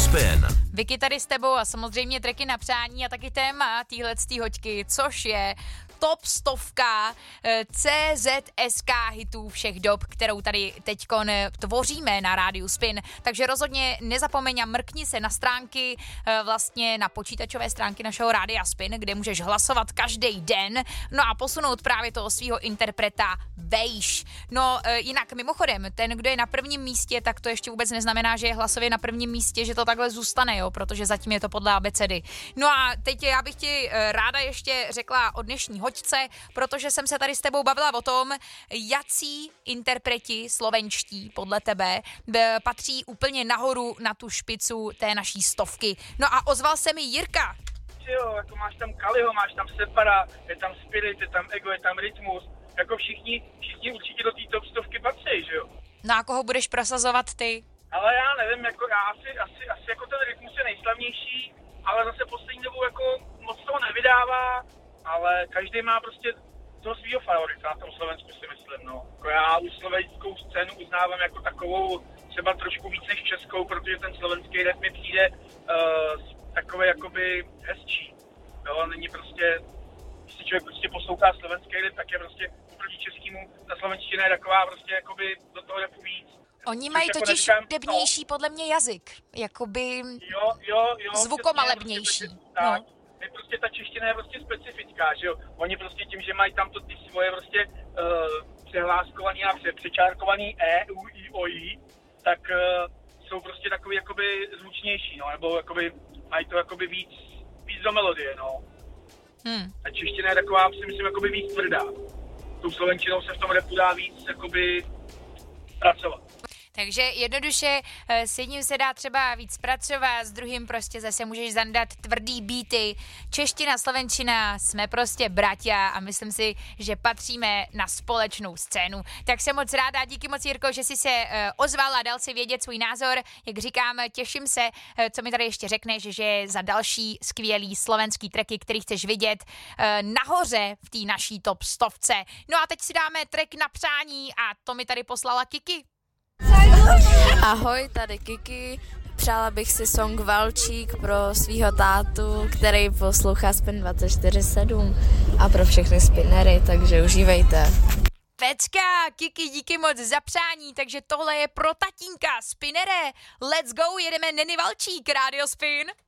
Spin. Vicky tady s tebou a samozřejmě tracky na přání a taky téma téhletý hoďky, což je top 100 CZSK hitů všech dob, kterou tady teďkon tvoříme na rádiu Spin. Takže rozhodně nezapomeň a mrkni se na stránky, vlastně na počítačové stránky našeho rádia Spin, kde můžeš hlasovat každý den, no a posunout právě toho svého interpreta vejš. No jinak mimochodem, ten, kdo je na prvním místě, tak to ještě vůbec neznamená, že je hlasově na prvním místě, že to takhle zůstane, jo, protože zatím je to podle abecedy. No a teď já bych ti ráda ještě řekla o dnešní hoďce, protože jsem se tady s tebou bavila o tom, jací interpreti slovenští podle tebe patří úplně nahoru na tu špicu té naší stovky. No a ozval se mi Jirka. Jo, jako máš tam Kaliho, máš tam Separa, je tam Spirit, je tam Ego, je tam Rytmus, jako všichni určitě do té top stovky patří, že jo? No a koho budeš prosazovat ty? Ale já nevím, jako já asi jako ten Rytmus je nejslavnější, ale zase poslední dobou jako moc toho nevydává, ale každý má prostě toho svýho favorita na tom Slovensku, si myslím, no. Jako já už slovenskou scénu uznávám jako takovou třeba trošku víc než českou, protože ten slovenský rap mi přijde takový jakoby hezčí. Jo, není prostě, když si člověk prostě poslouchá slovenský rap, tak je prostě oproti českému, ta slovenština je taková prostě jakoby do toho rapu víc. Oni mají jako totiž debnější podle mě jazyk, jakoby jo, zvukomalebnější. Tak, je prostě ta čeština je prostě specifická, že jo. Oni prostě tím, že mají tam to ty svoje prostě přehláskovaný a přečárkovaný u, i, o, i, tak jsou prostě takový jakoby zvučnější, no, nebo jakoby mají to jakoby víc do melodie, no. A čeština je taková, si myslím, jakoby víc tvrdá. Tou slovenčinou se v tom rapu dá víc jakoby pracovat. Takže jednoduše s jedním se dá třeba víc pracovat, s druhým prostě zase můžeš zandat tvrdý beaty. Čeština, slovenčina, jsme prostě bratia a myslím si, že patříme na společnou scénu. Tak jsem moc ráda, díky moc Jirko, že jsi se ozval a dal si vědět svůj názor. Jak říkám, těším se, co mi tady ještě řekneš, že za další skvělý slovenský tracky, který chceš vidět nahoře v té naší top 100. No a teď si dáme track na přání a to mi tady poslala Kiki. Ahoj, tady Kiki. Přála bych si song Valčík pro svýho tátu, který poslouchá Spin 24/7 a pro všechny spinnery, takže užívejte. Pecka, Kiki, díky moc za přání, takže tohle je pro tatínka, spinnere. Let's go, jedeme Neny Valčík, Radio Spin.